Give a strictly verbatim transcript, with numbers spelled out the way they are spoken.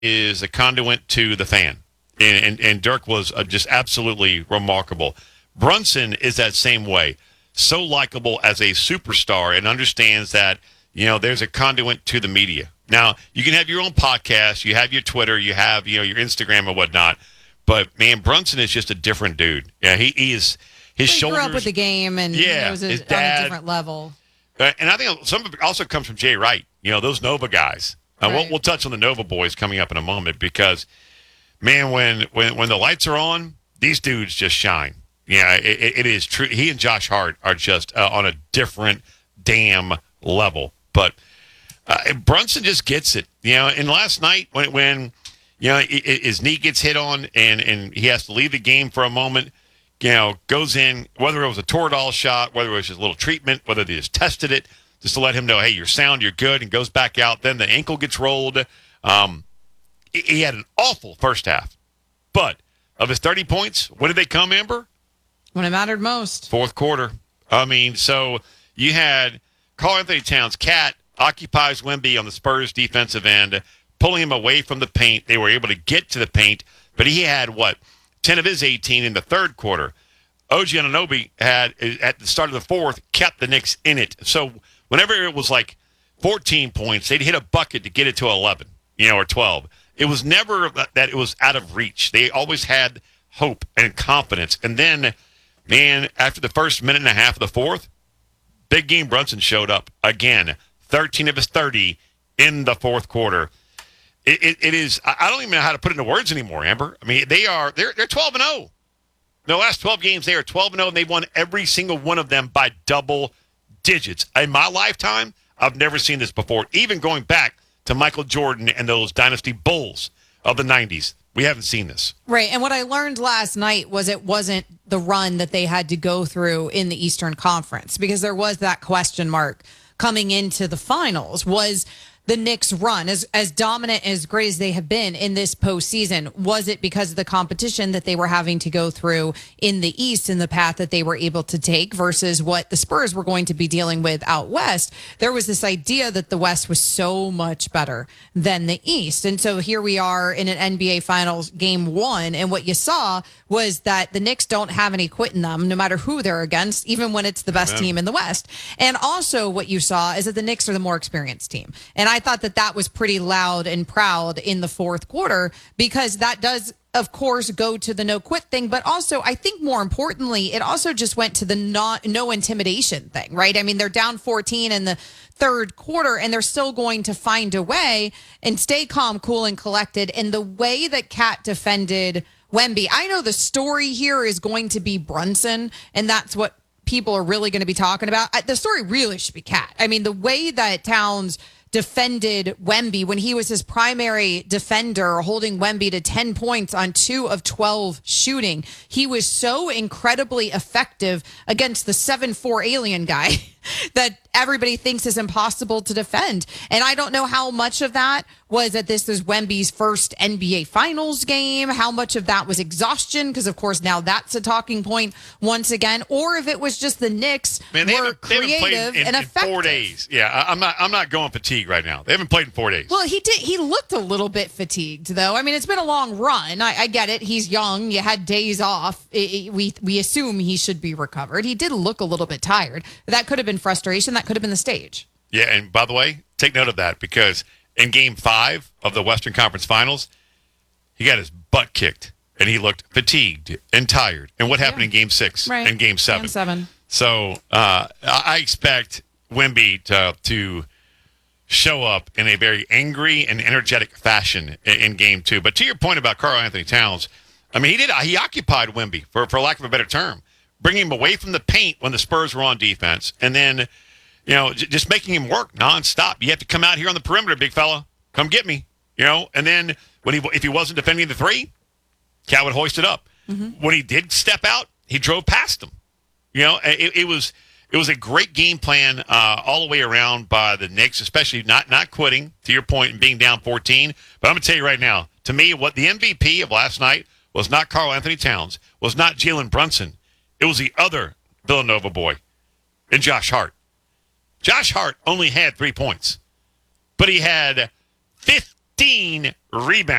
is a conduit to the fan. And, and, and Dirk was uh, just absolutely remarkable. Brunson is that same way. So likable as a superstar and understands that, you know, there's a conduit to the media. Now, you can have your own podcast, you have your Twitter, you have, you know, your Instagram and whatnot. But, man, Brunson is just a different dude. Yeah, he, he is – his he shoulders. grew up with the game and yeah, knows it his on dad, a different level. Uh, and I think some of it also comes from Jay Wright. You know, those Nova guys. Uh, right. we'll, we'll touch on the Nova boys coming up in a moment because, man, when when, when the lights are on, these dudes just shine. Yeah, it, it is true. He and Josh Hart are just uh, on a different damn level. But uh, Brunson just gets it. You know, and last night when, when you know, his knee gets hit on and, and he has to leave the game for a moment, you know, goes in, whether it was a Toradol shot, whether it was just a little treatment, whether they just tested it, just to let him know, hey, you're sound, you're good, and goes back out. Then the ankle gets rolled. Um, he had an awful first half. But of his thirty points, when did they come, Amber? When it mattered most. Fourth quarter. I mean, so you had Karl-Anthony Towns, Cat, occupies Wemby on the Spurs defensive end, pulling him away from the paint. They were able to get to the paint, but he had, what, ten of his eighteen in the third quarter. O G Anunoby had, at the start of the fourth, kept the Knicks in it. So whenever it was like fourteen points, they'd hit a bucket to get it to eleven, you know, or twelve. It was never that it was out of reach. They always had hope and confidence. And then, man, after the first minute and a half of the fourth, Big Game Brunson showed up again. thirteen of his thirty in the fourth quarter. It, it, it is. I don't even know how to put it into words anymore, Amber. I mean, they are they're they're twelve and zero. The last twelve games, they are twelve and zero, and they've won every single one of them by double digits. In my lifetime, I've never seen this before. Even going back to Michael Jordan and those Dynasty Bulls of the nineties, we haven't seen this. Right, and what I learned last night was it wasn't the run that they had to go through in the Eastern Conference, because there was that question mark coming into the finals. Was the Knicks' run, as as dominant, as great as they have been in this postseason, was it because of the competition that they were having to go through in the East and the path that they were able to take versus what the Spurs were going to be dealing with out West? There was this idea that the West was so much better than the East. And so here we are in an N B A Finals game one, and what you saw was that the Knicks don't have any quit in them, no matter who they're against, even when it's the best Amen. team in the West. And also what you saw is that the Knicks are the more experienced team. And I thought that that was pretty loud and proud in the fourth quarter, because that does, of course, go to the no quit thing. But also, I think more importantly, it also just went to the not, no intimidation thing, right? I mean, they're down fourteen in the third quarter, and they're still going to find a way and stay calm, cool, and collected. And the way that Cat defended Wemby, I know the story here is going to be Brunson, and that's what people are really going to be talking about. The story really should be Cat. I mean, the way that Towns defended Wemby when he was his primary defender, holding Wemby to ten points on two of twelve shooting. He was so incredibly effective against the seven four alien guy that everybody thinks is impossible to defend. And I don't know how much of that was that this is Wemby's first N B A Finals game, how much of that was exhaustion, because of course now that's a talking point once again, or if it was just the Knicks Man, they were haven't, they haven't creative played in, and in effective. four days. Yeah, I, I'm not. I'm not going fatigue right now. They haven't played in four days. Well, he did. He looked a little bit fatigued, though. I mean, it's been a long run. I, I get it. He's young. You had days off. It, it, we we assume he should be recovered. He did look a little bit tired. That could have been frustration. That could have been the stage. Yeah, and by the way, take note of that, because in Game Five of the Western Conference Finals, he got his butt kicked, and he looked fatigued and tired. And what happened Yeah. in Game Six Right. and Game Seven? Game seven. So uh, I I expect Wemby to to show up in a very angry and energetic fashion in, in Game Two. But to your point about Karl-Anthony Towns, I mean, he did he occupied Wemby, for for lack of a better term, bringing him away from the paint when the Spurs were on defense, and then, you know, j- just making him work nonstop. You have to come out here on the perimeter, big fella. Come get me, you know. And then when he if he wasn't defending the three, Cal would hoist it up. Mm-hmm. When he did step out, he drove past him. You know, it, it was it was a great game plan uh, all the way around by the Knicks, especially not not quitting, to your point, and being down fourteen. But I'm going to tell you right now, to me, what the M V P of last night was not Karl-Anthony Towns, was not Jalen Brunson. It was the other Villanova boy, and Josh Hart. Josh Hart only had three points, but he had fifteen sixteen rebounds.